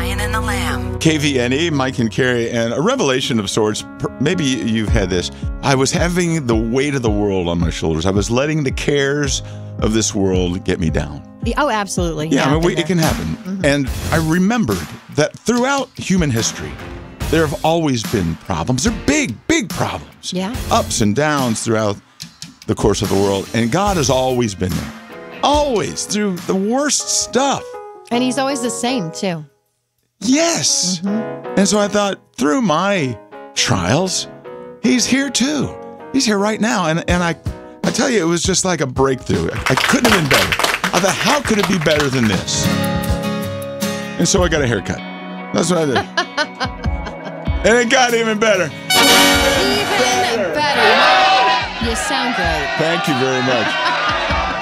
Lion and the Lamb. KVNE, Mike and Carrie, and a revelation of sorts. Maybe you've had this. I was having the weight of the world on my shoulders. I was letting the cares of this world get me down. Oh, absolutely. Yeah, I mean, it can happen. Mm-hmm. And I remembered that throughout human history, there have always been problems. They're big, big problems. Yeah. Ups and downs throughout the course of the world. And God has always been there. Always, through the worst stuff. And he's always the same, too. Yes. Mm-hmm. And so I thought, through my trials, he's here too. He's here right now. And I tell you, it was just like a breakthrough. I couldn't have been better. I thought, how could it be better than this? And so I got a haircut. That's what I did. And it got even better. Even better. You sound great. Thank you very much.